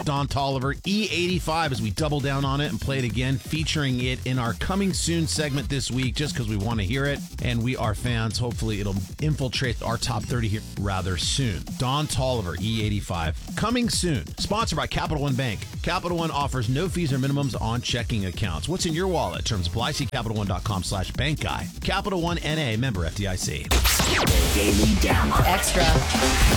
Don Toliver, E85, as we double down on it and play it again, featuring it in our Coming Soon segment this week, just because we want to hear it, and we are fans. Hopefully it'll infiltrate our top 30 here rather soon. Don Toliver, E85, coming soon. Sponsored by Capital One Bank. Capital One offers no fees or minimums on checking accounts. What's in your wallet? Terms apply. See CapitalOne.com/bank guide. Capital One NA, member FDIC. Daily Download Extra.